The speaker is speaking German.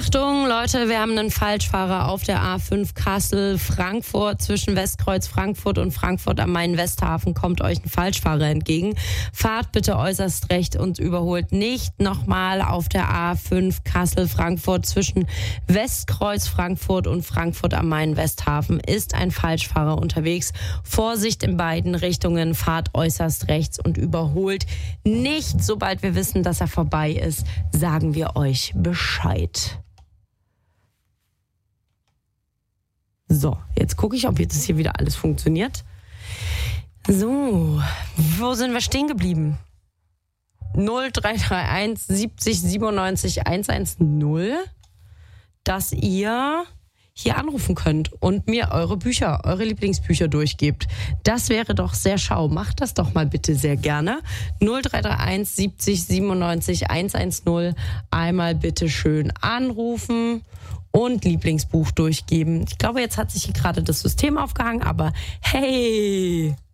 Achtung, Leute, wir haben einen Falschfahrer auf der A5 Kassel-Frankfurt. Zwischen Westkreuz Frankfurt und Frankfurt am Main-Westhafen kommt euch ein Falschfahrer entgegen. Fahrt bitte äußerst recht und überholt nicht. Nochmal auf der A5 Kassel-Frankfurt zwischen Westkreuz Frankfurt und Frankfurt am Main-Westhafen ist ein Falschfahrer unterwegs. Vorsicht in beiden Richtungen, fahrt äußerst rechts und überholt nicht. Sobald wir wissen, dass er vorbei ist, sagen wir euch Bescheid. So, jetzt gucke ich, ob jetzt hier wieder alles funktioniert. So, wo sind wir stehen geblieben? 0331 70 97 110, dass ihr hier anrufen könnt und mir eure Lieblingsbücher durchgebt. Das wäre doch sehr schau. Macht das doch mal bitte sehr gerne. 0331 70 97 110. Einmal bitte schön anrufen und Lieblingsbuch durchgeben. Ich glaube, jetzt hat sich hier gerade das System aufgehangen, aber hey!